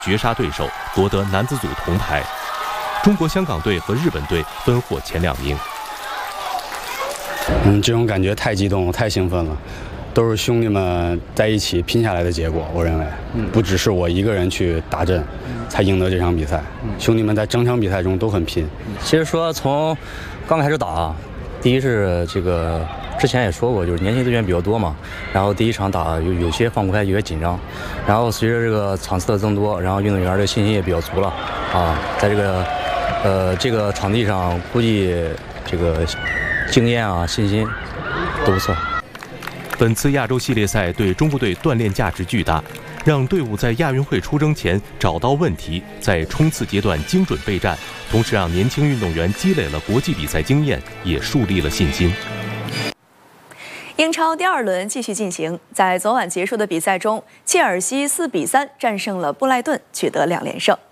绝杀对手，夺得男子组铜牌。中国香港队和日本队分获前2名。 这种感觉太激动了，太兴奋了，都是兄弟们在一起拼下来的结果。我认为，不只是我一个人去打阵，才赢得这场比赛。兄弟们在整场比赛中都很拼。 其实说从刚开始打，第一是这个之前也说过，就是年轻队员比较多嘛，然后第一场打有些放不开，有些紧张，然后随着这个场次的增多，然后运动员的信心也比较足了啊，在这个场地上，估计这个经验啊、信心都不错。 本次亚洲系列赛对中国队锻炼价值巨大，让队伍在亚运会出征前找到问题，在冲刺阶段精准备战，同时让年轻运动员积累了国际比赛经验，也树立了信心。 英超第2轮继续进行，在昨晚结束的比赛中，切尔西4比3战胜了布莱顿，取得2连胜。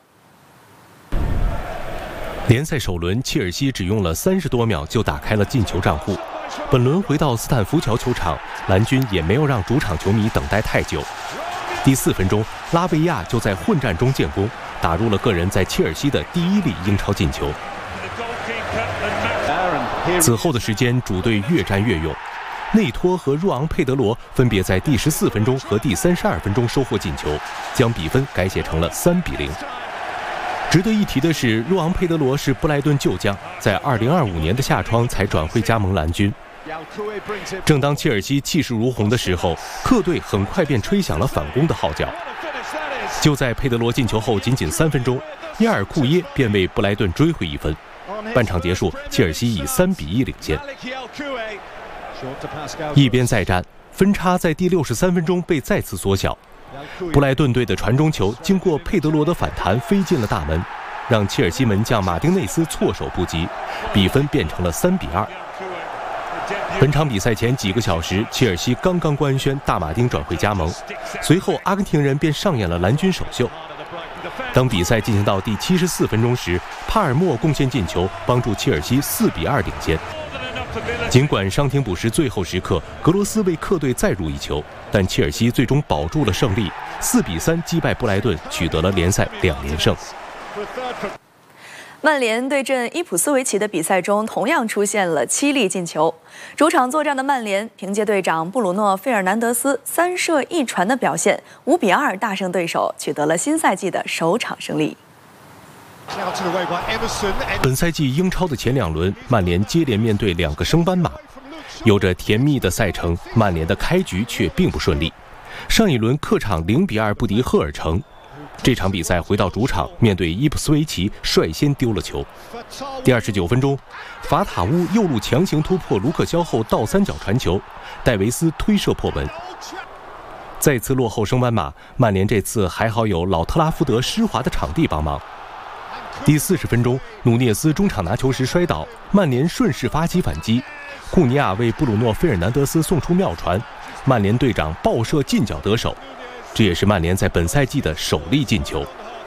联赛首轮，切尔西只用了30多秒就打开了进球账户。本轮回到斯坦福桥球场，蓝军也没有让主场球迷等待太久。第4分钟，拉维亚就在混战中建功，打入了个人在切尔西的第1粒英超进球。此后的时间，主队越战越勇，内托和若昂佩德罗分别在第14分钟和第32分钟收获进球，将比分改写成了3比0。值得一提的是，若昂佩德罗是布莱顿旧将，在2025年的夏窗才转会加盟蓝军。正当切尔西气势如虹的时候，客队很快便吹响了反攻的号角。就在佩德罗进球后仅3分钟，亚尔库耶便为布莱顿追回1分。半场结束，切尔西以3比1领先。一边再战，分差在第63分钟被再次缩小。布莱顿队的传中球经过佩德罗的反弹飞进了大门，让切尔西门将马丁内斯措手不及，比分变成了3比2。本场比赛前几个小时，切尔西刚刚官宣大马丁转会加盟，随后阿根廷人便上演了蓝军首秀。当比赛进行到第74分钟时，帕尔默贡献进球，帮助切尔西4比2领先。尽管伤停补时最后时刻，格罗斯为客队再入1球，但切尔西最终保住了胜利，4比3击败布莱顿，取得了联赛2连胜。 曼联对阵伊普斯维奇的比赛中，同样出现了7粒进球。主场作战的曼联，凭借队长布鲁诺·费尔南德斯3射1传的表现，5比2大胜对手，取得了新赛季的首场胜利。 本赛季英超的前2轮，曼联接连面对2个升班马，有着甜蜜的赛程，曼联的开局却并不顺利。上一轮客场0比2不敌赫尔城，这场比赛回到主场面对伊普斯维奇，率先丢了球。第29分钟，法塔乌右路强行突破卢克肖后倒3角传球，戴维斯推射破门。再次落后升班马，曼联这次还好有老特拉福德湿滑的场地帮忙。第40分钟，努涅斯中场拿球时摔倒，曼联顺势发起反击，库尼亚为布鲁诺·费尔南德斯送出妙传，曼联队长爆射近角得手，这也是曼联在本赛季的首粒进球。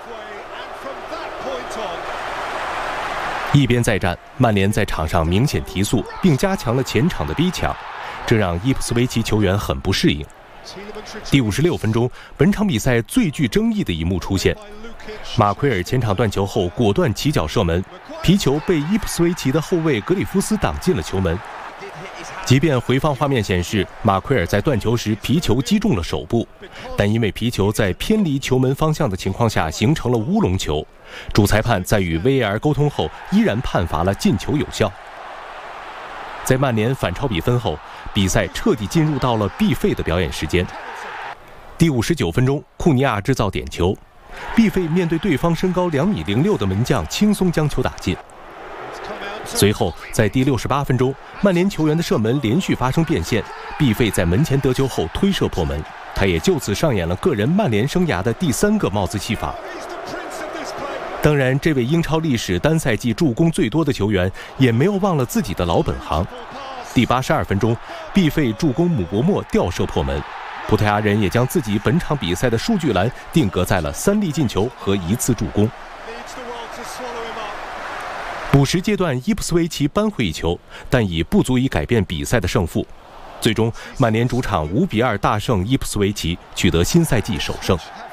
一边再战，曼联在场上明显提速，并加强了前场的逼抢，这让伊普斯维奇球员很不适应。第56分钟，本场比赛最具争议的一幕出现，马奎尔前场断球后果断起脚射门，皮球被伊普斯维奇的后卫格里夫斯挡进了球门。即便回放画面显示马奎尔在断球时皮球击中了手部，但因为皮球在偏离球门方向的情况下形成了乌龙球，主裁判在与 VAR 沟通后依然判罚了进球有效。在曼联反超比分后，比赛彻底进入到了毕费的表演时间。第59分钟，库尼亚制造点球，毕费面对对方身高2米06的门将轻松将球打进。随后在第68分钟，曼联球员的射门连续发生变线，毕费在门前得球后推射破门，他也就此上演了个人曼联生涯的第3个帽子戏法。当然，这位英超历史单赛季助攻最多的球员也没有忘了自己的老本行。第82分钟，毕费助攻姆伯莫吊射破门，葡萄牙人也将自己本场比赛的数据栏定格在了3粒进球和1次助攻。补时阶段，伊普斯维奇扳回1球，但已不足以改变比赛的胜负。最终，曼联主场5比2大胜伊普斯维奇，取得新赛季首胜。